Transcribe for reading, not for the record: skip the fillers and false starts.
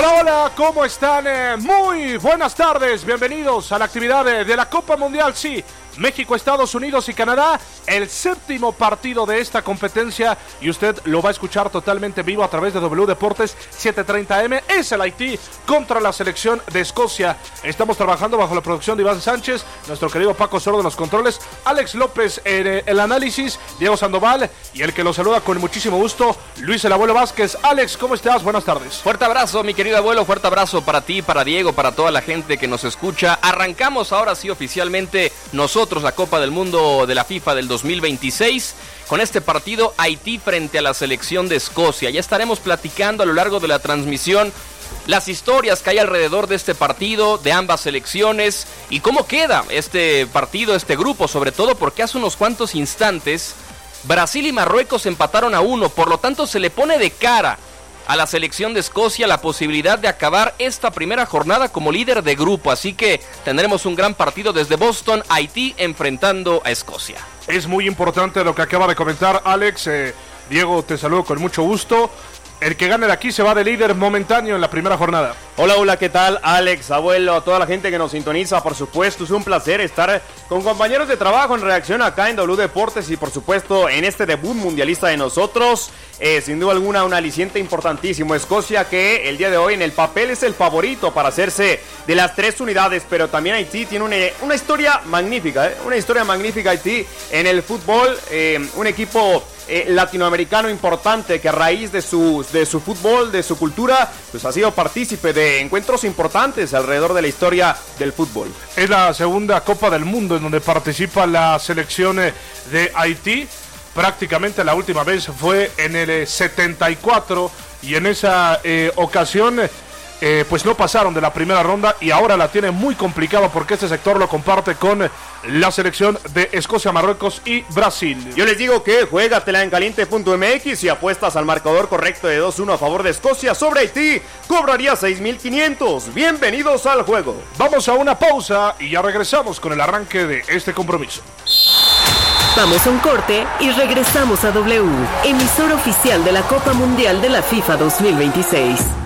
Hola, hola, ¿cómo están? Muy buenas tardes, bienvenidos a la actividad de la Copa Mundial, sí, México, Estados Unidos y Canadá, el séptimo partido de esta competencia y usted lo va a escuchar totalmente vivo a través de W Deportes 730M, es el Haití contra la selección de Escocia. Estamos trabajando bajo la producción de Iván Sánchez, nuestro querido Paco Sordo en los controles, Alex López en el análisis, Diego Sandoval y el que lo saluda con muchísimo gusto, Luis el Abuelo Vázquez. Alex, ¿cómo estás? Buenas tardes. Fuerte abrazo, mi querido abuelo, fuerte abrazo para ti, para Diego, para toda la gente que nos escucha. Arrancamos ahora sí oficialmente nosotros la Copa del Mundo de la FIFA del 2026 con este partido Haití frente a la selección de Escocia. Ya estaremos platicando a lo largo de la transmisión las historias que hay alrededor de este partido, de ambas selecciones y cómo queda este partido, este grupo, sobre todo porque hace unos cuantos instantes Brasil y Marruecos empataron a 1, por lo tanto se le pone de cara a la selección de Escocia la posibilidad de acabar esta primera jornada como líder de grupo, así que tendremos un gran partido desde Boston, Haití enfrentando a Escocia. Es muy importante lo que acaba de comentar Alex, Diego, te saludo con mucho gusto. El que gane de aquí se va de líder momentáneo en la primera jornada. Hola, ¿qué tal? Alex, abuelo, a toda la gente que nos sintoniza, por supuesto, es un placer estar con compañeros de trabajo en reacción acá en W Deportes y por supuesto en este debut mundialista de nosotros. Sin duda alguna un aliciente importantísimo. Escocia que el día de hoy en el papel es el favorito para hacerse de las 3 unidades, pero también Haití tiene una historia magnífica, una historia magnífica Haití en el fútbol, un equipo latinoamericano importante que a raíz de su fútbol, de su cultura, pues ha sido partícipe de encuentros importantes alrededor de la historia del fútbol. Es la segunda Copa del Mundo en donde participa la selección de Haití. Prácticamente la última vez fue en el 74 y en esa ocasión pues no pasaron de la primera ronda y ahora la tiene muy complicada porque este sector lo comparte con la selección de Escocia, Marruecos y Brasil. Yo les digo que juégatela en caliente.mx y apuestas al marcador correcto de 2-1 a favor de Escocia sobre Haití, cobraría 6,500. Bienvenidos al juego. Vamos a una pausa y ya regresamos con el arranque de este compromiso. Vamos a un corte y regresamos a W, emisora oficial de la Copa Mundial de la FIFA 2026.